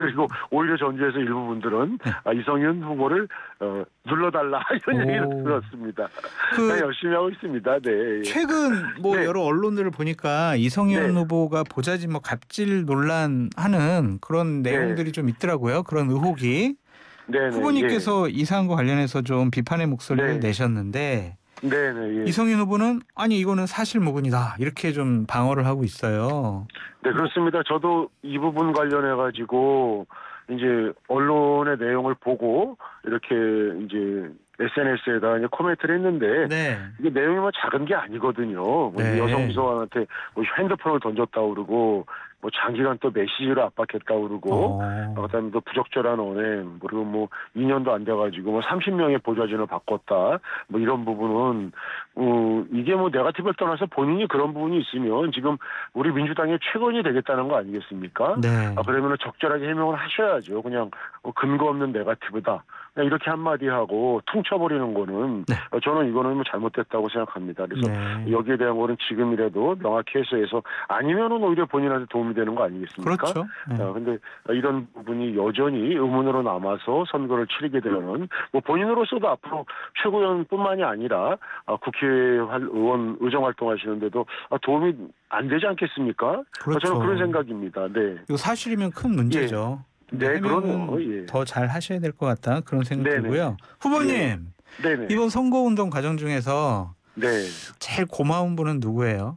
그리고 오히려 전주에서 일부 분들은 네. 이성윤 후보를 눌러달라 이런 얘기를 오. 들었습니다. 그냥 그 열심히 하고 있습니다. 네. 최근 뭐 네. 여러 언론들을 보니까 이성윤 네. 후보가 보좌진 뭐 갑질 논란하는 그런 네. 내용들이 좀 있더라고요. 그런 의혹이. 네네. 예. 후보님께서 이 사안과 관련해서 좀 비판의 목소리를 네. 내셨는데 네네. 예. 이성윤 후보는 아니 이거는 사실무근이다 이렇게 좀 방어를 하고 있어요. 네, 그렇습니다. 저도 이 부분 관련해 가지고 이제 언론의 내용을 보고 이렇게 이제 SNS에다 이제 코멘트를 했는데 네. 이게 내용이 뭐 작은 게 아니거든요. 뭐 여성 네. 비서관한테 뭐 핸드폰을 던졌다고 그러고 뭐 장기간 또 메시지를 압박했다고 그러고 그다음에 또 부적절한 언행 그리고 뭐 2년도 안 돼가지고 뭐 30명의 보좌진을 바꿨다 뭐 이런 부분은 이게 뭐 네거티브를 떠나서 본인이 그런 부분이 있으면 지금 우리 민주당의 최건이 되겠다는 거 아니겠습니까? 네. 그러면 적절하게 해명을 하셔야죠. 그냥 근거 없는 네거티브다. 그냥 이렇게 한마디 하고 퉁쳐버리는 거는 네. 저는 이거는 뭐 잘못됐다고 생각합니다. 그래서 네. 여기에 대한 거는 지금이라도 명확히 해소해서 아니면은 오히려 본인한테 도움이 되는 거 아니겠습니까? 그렇죠. 네. 근데 이런 부분이 여전히 의문으로 남아서 선거를 치르게 되면 뭐 본인으로서도 앞으로 최고위원뿐만이 아니라 국회의원 의정 활동하시는데도 도움이 안 되지 않겠습니까? 그렇죠. 저는 그런 생각입니다. 네. 이거 사실이면 큰 예. 문제죠. 근데 네, 그럼요. 해명은 예. 더 잘 하셔야 될 것 같다 그런 생각 네네. 들고요. 예. 후보님 네네. 이번 선거운동 과정 중에서 네. 제일 고마운 분은 누구예요?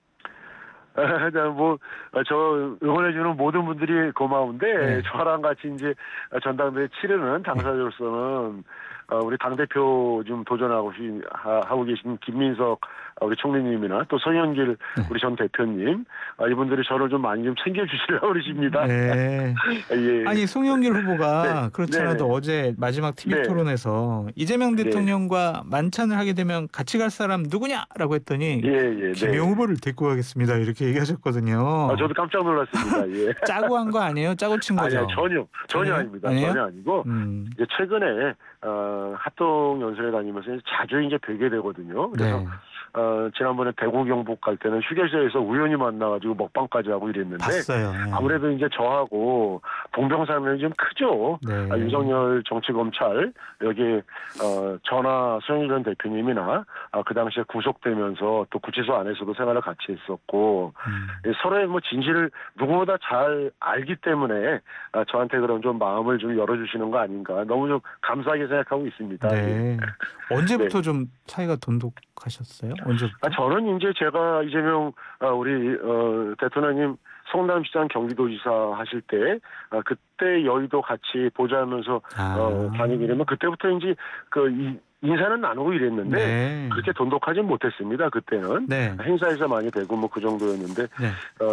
뭐, 저 응원해주는 모든 분들이 고마운데, 네. 저랑 같이 이제 전당대회 치르는 당사자로서는, 우리 당대표 좀 하고 계신 김민석 우리 총리님이나 또 송영길 우리 전 대표님, 이분들이 저를 좀 많이 좀 챙겨주시려고 그러십니다. 네. 예. 아니 송영길 후보가 네. 그렇지 네네. 않아도 어제 마지막 TV 네. 토론에서 이재명 네. 대통령과 만찬을 하게 되면 같이 갈 사람 누구냐라고 했더니 예, 예, 김영 네. 후보를 데리고 가겠습니다 이렇게 얘기하셨거든요. 저도 깜짝 놀랐습니다. 예. 짜고 한 거 아니에요? 짜고 친 아니야, 거죠? 전혀 아니에요? 아닙니다. 아니에요? 전혀 아니고, 이제 최근에, 합동 연설에 다니면서 자주 이제 뵈게 되거든요. 그래서, 네. 지난번에 대구 경북 갈 때는 휴게소에서 우연히 만나가지고 먹방까지 하고 이랬는데, 봤어요. 네. 아무래도 이제 저하고 동병상련이 좀 크죠. 네. 윤석열 정치검찰, 여기, 전하 소영일 전 대표님이나, 그 당시에 구속되면서 또 구치소 안에서도 생활을 같이 했었고, 서로의 뭐 진실을 누구보다 잘 알기 때문에 저한테 그런 좀 마음을 좀 열어주시는 거 아닌가. 너무 좀 감사하게 생각하고 있습니다. 네. 예. 언제부터 네. 좀 사이가 돈독하셨어요? 언제부터? 저는 이제 제가 이재명 우리 대통령님 성남시장 경기도지사 하실 때 그때 여의도 같이 보자면서 다니게 되면 그때부터 이제 인사는 나누고 이랬는데 네. 그렇게 돈독하진 못했습니다. 그때는 네. 행사에서 많이 뵈고 뭐 그 정도였는데 네.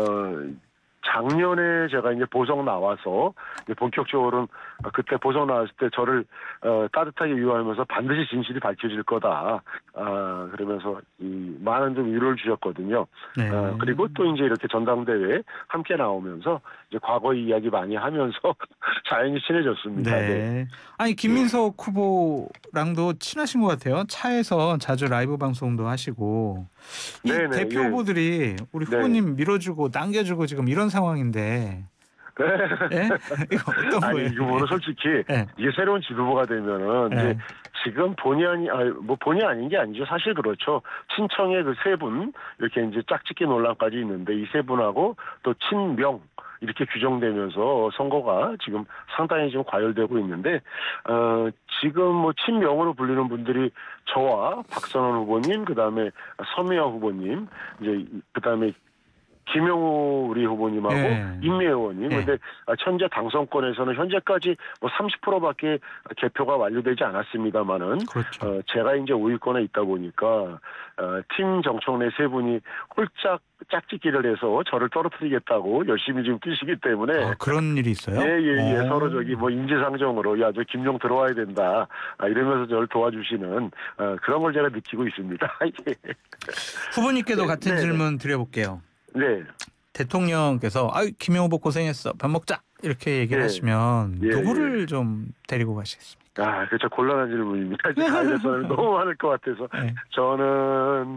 작년에 제가 이제 보석 나와서 이제 본격적으로 그때 보석 나왔을 때 저를 따뜻하게 위로하면서 반드시 진실이 밝혀질 거다. 그러면서 많은 좀 위로를 주셨거든요. 네. 그리고 또 이제 이렇게 전당대회에 함께 나오면서 이제 과거 이야기 많이 하면서 자연히 친해졌습니다. 네. 네. 아니 김민석 후보랑도 친하신 것 같아요. 차에서 자주 라이브 방송도 하시고 이 네네, 대표 예. 후보들이 우리 네. 후보님 밀어주고 당겨주고 지금 이런 상황인데 예? 이거 어떤 아니, 거예요? 이거 뭐 솔직히 네. 이게 새로운 지도부가 되면은 네. 이제 지금 본의 아닌 게 아니죠. 사실 그렇죠. 친청의 그 세 분 이렇게 이제 짝짓기 논란까지 있는데 이 세 분하고 또 친명 이렇게 규정되면서 선거가 지금 상당히 지금 과열되고 있는데 지금 뭐 친명으로 불리는 분들이 저와 박선원 후보님 그다음에 서미화 후보님 이제 그다음에 김영우 우리 후보님하고 예. 임미 의원님. 예. 근데 현재 당선권에서는 현재까지 뭐 30%밖에 개표가 완료되지 않았습니다만은 그렇죠. 제가 이제 5위권에 있다 보니까 팀 정청래 세 분이 홀짝 짝짓기를 해서 저를 떨어뜨리겠다고 열심히 지금 뛰시기 때문에 그런 일이 있어요? 예. 서로 저기 뭐 인지상정으로 야, 저 김용 들어와야 된다. 이러면서 저를 도와주시는 그런 걸 제가 느끼고 있습니다. 예. 후보님께도 같은 네. 질문 드려볼게요. 네. 대통령께서 김영 후보 고생했어 밥 먹자 이렇게 얘기를 하시면 누구를 좀 데리고 가시겠습니까? 그렇죠. 곤란한 질문입니다. 가야 될 사람이 너무 많을 것 같아서 네. 저는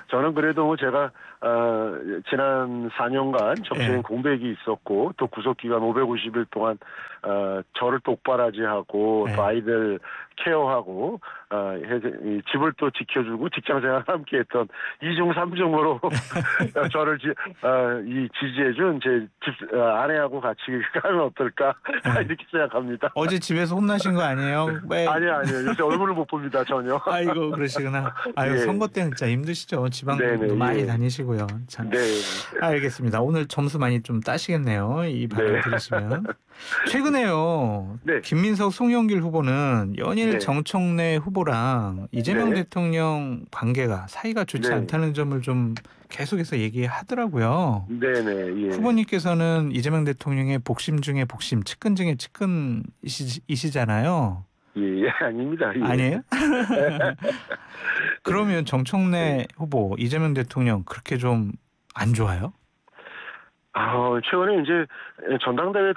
저는 그래도 뭐 제가 지난 4년간 접수인 예. 공백이 있었고 또 구속 기간 550일 동안 저를 똑바라지하고 또 예. 아이들 케어하고 이 집을 또 지켜주고 직장생활 함께했던 이중 삼중으로 저를 이 지지해준 제 집 아내하고 같이 가면 어떨까 예. 이렇게 생각합니다. 어제 집에서 혼나신 거 아니에요? 왜? 아니요. 요새 얼굴을 못 봅니다 전혀. 아이고 그러시구나. 아유 예. 선거 때는 진짜 힘드시죠. 지방도 네네. 많이 예. 다니시고요. 참. 네. 알겠습니다. 오늘 점수 많이 좀 따시겠네요. 이 발언 네. 들으시면. 최근에요. 네. 김민석, 송영길 후보는 연일 네. 정청래 후보랑 이재명 네. 대통령 관계가 사이가 좋지 네. 않다는 점을 좀 계속해서 얘기하더라고요. 네네. 예. 후보님께서는 이재명 대통령의 복심 중에 복심, 측근 중에 측근이시잖아요. 예, 아닙니다. 예. 아니에요? 그러면 정청래 후보, 이재명 대통령 그렇게 좀 안 좋아요? 최근에 이제 전당대회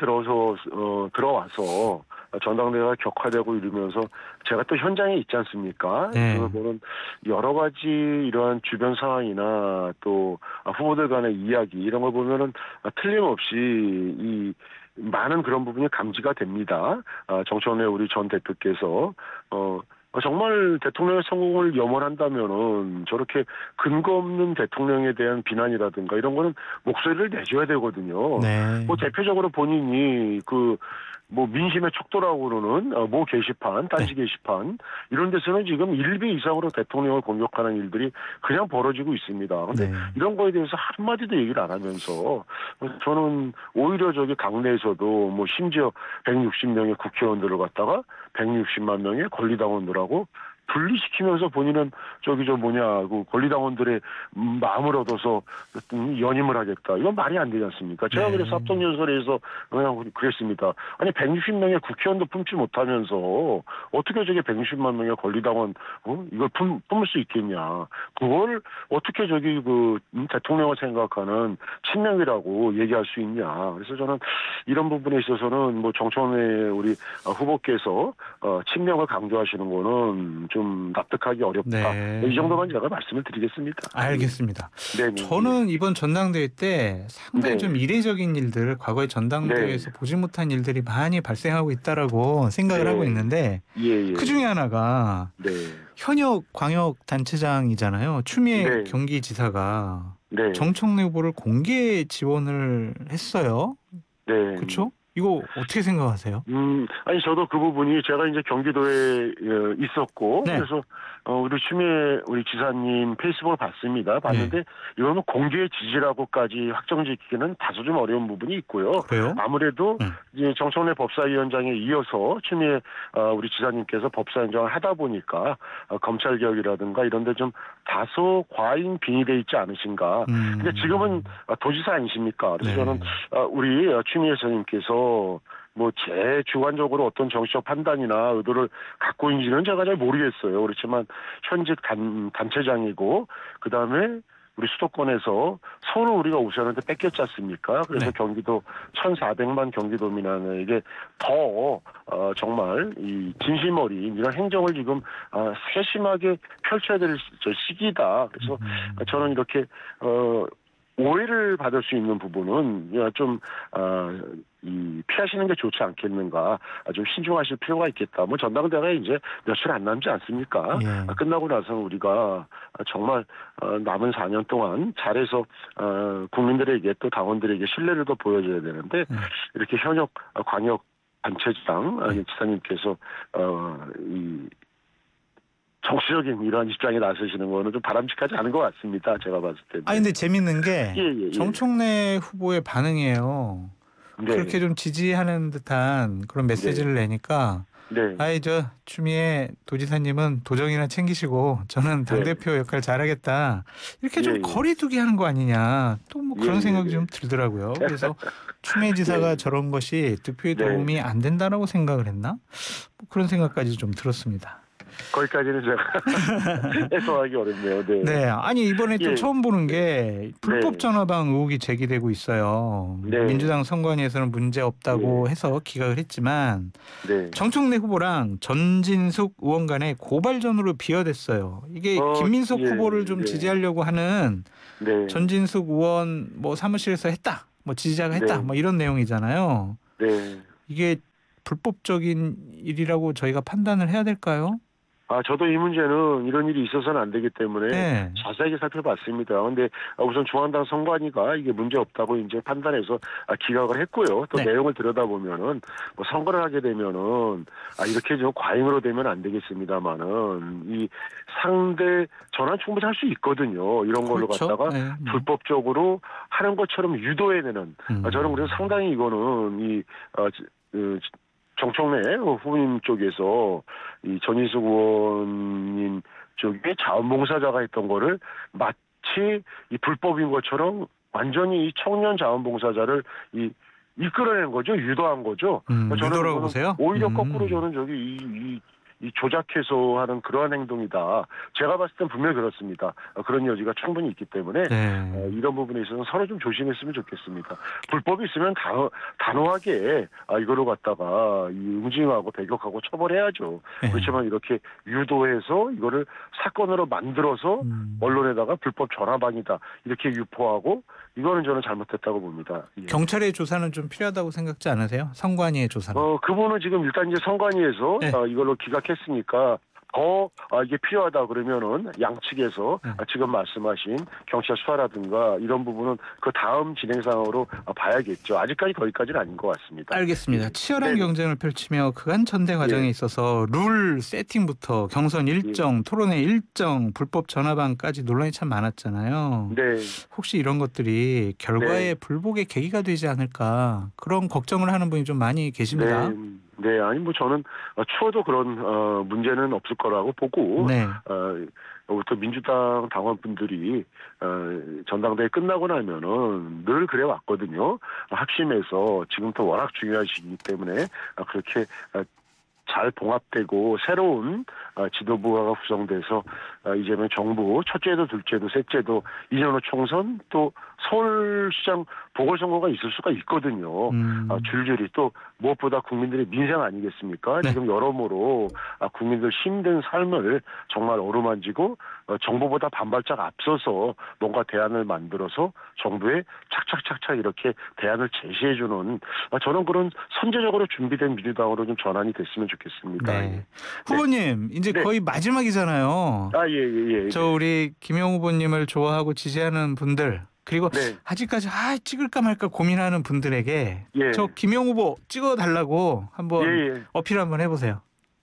들어와서 전당대회가 격화되고 이러면서 제가 또 현장에 있지 않습니까? 네. 그래서 보는 여러 가지 이러한 주변 상황이나 또 후보들 간의 이야기 이런 걸 보면은 틀림없이 이 많은 그런 부분이 감지가 됩니다. 정청래 우리 전 대표께서 정말 대통령의 성공을 염원한다면은 저렇게 근거 없는 대통령에 대한 비난이라든가 이런 거는 목소리를 내줘야 되거든요. 네. 뭐 대표적으로 본인이 뭐 민심의 척도라고 그러는 모 게시판, 딴지 게시판 이런 데서는 지금 1배 이상으로 대통령을 공격하는 일들이 그냥 벌어지고 있습니다. 근데 네. 이런 거에 대해서 한마디도 얘기를 안 하면서 저는 오히려 저기 당내에서도 뭐 심지어 160명의 국회의원들을 갖다가 160만 명의 권리당원들하고 분리시키면서 본인은 그 권리당원들의 마음을 얻어서 연임을 하겠다. 이건 말이 안 되지 않습니까? 제가 네. 그래서 합동연설에서 그냥 그랬습니다. 아니 160명의 국회의원도 품지 못하면서 어떻게 저게 160만 명의 권리당원 이걸 품을 수 있겠냐? 그걸 어떻게 대통령을 생각하는 친명이라고 얘기할 수 있냐? 그래서 저는 이런 부분에 있어서는 뭐 정청래 우리 후보께서 친명을 강조하시는 거는 좀 납득하기 어렵다. 네. 이 정도만 제가 말씀을 드리겠습니다. 알겠습니다. 네. 저는 이번 전당대회 때 상당히 네. 좀 이례적인 일들, 과거의 전당대회에서 보지 못한 일들이 많이 발생하고 있다라고 생각을 네. 하고 있는데 예. 그 중에 하나가 네. 현역 광역단체장이잖아요. 추미애 네. 경기지사가 네. 정청래 후보를 공개 지원을 했어요. 네. 그렇죠? 이거 어떻게 생각하세요? 아니 저도 그 부분이 제가 이제 경기도에 있었고 네. 그래서 우리 추미애 우리 지사님 페이스북을 봤는데 네. 이거는 공개 지지라고까지 확정짓기는 다소 좀 어려운 부분이 있고요. 그래요? 아무래도 이제 정청래 법사위원장에 이어서 추미애 우리 지사님께서 법사위원장을 하다 보니까 검찰 개혁이라든가 이런 데 좀 다소 과잉 빙의돼 있지 않으신가. 근데 지금은 도지사 아니십니까? 그래서 네. 저는 우리 추미애 선생님께서 뭐 제 주관적으로 어떤 정치적 판단이나 의도를 갖고 있는지는 제가 잘 모르겠어요. 그렇지만 현직 단체장이고 그다음에 우리 수도권에서 서울을 우리가 우선한테 뺏겼지 않습니까? 그래서 네. 경기도 1,400만 경기도민에게 더 정말 이 진심 어린 이런 행정을 지금 세심하게 펼쳐야 될 시기다. 그래서 저는 이렇게 오해를 받을 수 있는 부분은 좀 피하시는 게 좋지 않겠는가. 좀 신중하실 필요가 있겠다. 뭐 전당대회가 이제 며칠 안 남지 않습니까? 예. 끝나고 나서 우리가 정말 남은 4년 동안 잘해서 국민들에게 또 당원들에게 신뢰를 더 보여줘야 되는데 이렇게 현역 광역 단체장 지사님께서 이 정치적인 이러한 입장에 나서시는 거는 좀 바람직하지 않은 것 같습니다. 제가 봤을 때는. 근데 재밌는 게 예. 정청래 후보의 반응이에요. 네. 그렇게 좀 지지하는 듯한 그런 메시지를 내니까 네. 저 추미애 도지사님은 도정이나 챙기시고 저는 당대표 역할 잘하겠다. 이렇게 좀 거리두기 하는 거 아니냐. 또 뭐 그런 생각이 좀 들더라고요. 그래서 추미애 지사가 저런 것이 득표에 도움이 안 된다라고 생각을 했나? 뭐 그런 생각까지 좀 들었습니다. 거기까지는 제가 해석하기 어렵네요. 네. 네, 아니 이번에 또 예. 처음 보는 게 불법 네. 전화방 의혹이 제기되고 있어요. 네. 민주당 선관위에서는 문제 없다고 예. 해서 기각을 했지만 네. 정청래 후보랑 전진숙 의원 간의 고발전으로 비화됐어요. 이게 김민석 예. 후보를 좀 네. 지지하려고 하는 네. 전진숙 의원 뭐 사무실에서 했다, 뭐 지지자가 했다, 네. 뭐 이런 내용이잖아요. 네. 이게 불법적인 일이라고 저희가 판단을 해야 될까요? 저도 이 문제는 이런 일이 있어서는 안 되기 때문에 네. 자세하게 살펴봤습니다. 근데 우선 중앙당 선관위가 이게 문제 없다고 이제 판단해서 기각을 했고요. 또 네. 내용을 들여다보면은 뭐 선거를 하게 되면은 이렇게 좀 과잉으로 되면 안 되겠습니다만은 이 상대 전환 충분히 할 수 있거든요. 이런 걸로 그렇죠. 갖다가 네. 불법적으로 하는 것처럼 유도해내는 저는 그래서 상당히 이거는 정청래 후보님 쪽에서 이 전인숙 의원님 쪽에 자원봉사자가 했던 거를 마치 이 불법인 것처럼 완전히 이 청년 자원봉사자를 이끌어낸 거죠, 유도한 거죠. 저는 유도라고 보세요? 오히려 거꾸로 저는 이 조작해서 하는 그러한 행동이다. 제가 봤을 땐 분명히 그렇습니다. 그런 여지가 충분히 있기 때문에 네. 이런 부분에 있어서는 서로 좀 조심했으면 좋겠습니다. 불법이 있으면 단호하게 이거를 갖다가 응징하고 배격하고 처벌해야죠. 네. 그렇지만 이렇게 유도해서 이거를 사건으로 만들어서 언론에다가 불법 전화방이다 이렇게 유포하고 이거는 저는 잘못됐다고 봅니다. 예. 경찰의 조사는 좀 필요하다고 생각지 않으세요? 선관위의 조사는? 그분은 지금 일단 이제 선관위에서 네. 이걸로 기각했으니까 더 이게 필요하다 그러면은 양측에서 지금 말씀하신 경찰 수사라든가 이런 부분은 그 다음 진행 상황으로 봐야겠죠. 아직까지 거기까지는 아닌 것 같습니다. 알겠습니다. 치열한 네네. 경쟁을 펼치며 그간 전대 과정에 예. 있어서 룰 세팅부터 경선 일정, 토론회 일정, 불법 전화방까지 논란이 참 많았잖아요. 네. 혹시 이런 것들이 결과에 불복의 계기가 되지 않을까 그런 걱정을 하는 분이 좀 많이 계십니다. 네, 아니 뭐 저는 추워도 그런 문제는 없을 거라고 보고 네. 또 민주당 당원분들이 전당대회 끝나고 나면은 늘 그래 왔거든요. 학심에서 지금부터 워낙 중요하시기 때문에 그렇게 잘 봉합되고 새로운 지도부가 구성돼서 이재명 정부 첫째도 둘째도 셋째도 2년 후 총선 또 서울시장 보궐선거가 있을 수가 있거든요. 줄줄이 또 무엇보다 국민들의 민생 아니겠습니까? 네. 지금 여러모로 국민들 힘든 삶을 정말 어루만지고 정부보다 반발짝 앞서서 뭔가 대안을 만들어서 정부에 착착착착 이렇게 대안을 제시해주는 저는 그런 선제적으로 준비된 민주당으로 좀 전환이 됐으면 좋겠습니다. 네. 후보님 이제 네. 거의 마지막이잖아요. 예. 저 우리 김영 후보님을 좋아하고 지지하는 분들 그리고 네. 아직까지 찍을까 말까 고민하는 분들에게 예. 저 김영 후보 찍어달라고 한번 예. 어필 한번 해보세요.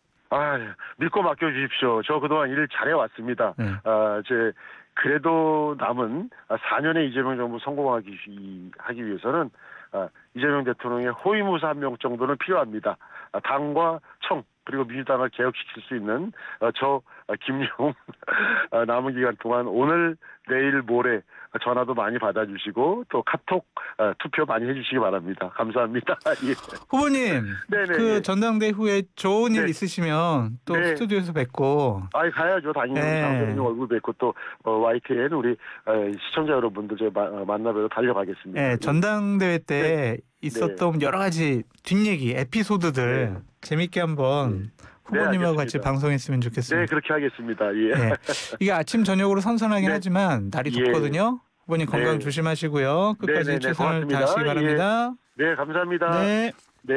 믿고 맡겨주십시오. 저 그동안 일을 잘해왔습니다. 네. 그래도 남은 4년의 이재명 정부 성공하기 위해서는 이재명 대통령의 호위무사 한 명 정도는 필요합니다. 당과 청 그리고 민주당을 개혁시킬 수 있는 김용 남은 기간 동안 오늘 내일 모레 전화도 많이 받아주시고 또 카톡 투표 많이 해주시기 바랍니다. 감사합니다. 예. 후보님 네네. 전당대회 후에 좋은 일 있으시면 또 스튜디오에서 뵙고 가야죠. 당연히 당선인 얼굴 뵙고 또 YTN 우리 시청자 여러분들 만나뵈러 달려가겠습니다. 네, 전당대회 때 있었던 여러 가지 뒷얘기 에피소드들 재밌게 한번 후보님하고 같이 방송했으면 좋겠습니다. 네, 그렇게 하겠습니다. 예. 네. 이게 아침 저녁으로 선선하긴 하지만 날이 덥거든요. 후보님 건강 조심하시고요. 끝까지 최선을 다하시기 바랍니다. 네, 감사합니다. 네.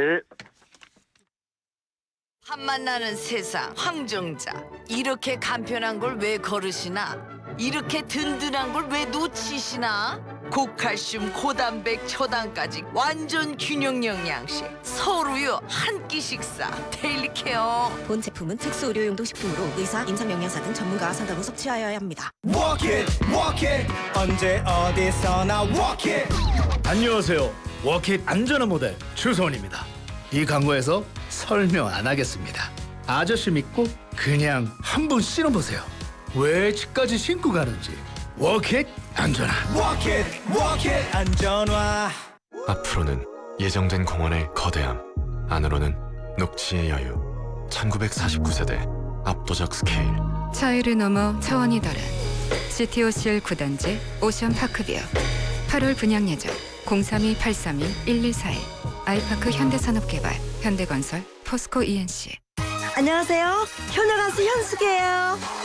한만 나는 세상 황정자 이렇게 간편한 걸 왜 거르시나 이렇게 든든한 걸 왜 놓치시나 고칼슘 고단백 초당까지 완전 균형 영양식 서울우유 한 끼 식사 데일리 케어 본 제품은 특수 의료용도 식품으로 의사, 임상영양사 등 전문가와 상담 후 섭취하여야 합니다. Walk it 언제 어디서나 walk it. 안녕하세요. 워킷 안전한 모델 추성원입니다. 이 광고에서 설명 안 하겠습니다. 아저씨 믿고 그냥 한번 신어보세요. 왜 집까지 신고 가는지. 워킷 안전화. 워킷 안전화. 앞으로는 예정된 공원의 거대함, 안으로는 녹지의 여유. 1949세대 압도적 스케일. 차이를 넘어 차원이 다른 CTOCL 9단지 오션파크뷰 8월 분양 예정 032-832-1141 아이파크 현대산업개발 현대건설 포스코 ENC. 안녕하세요. 효녀가수 현숙이에요.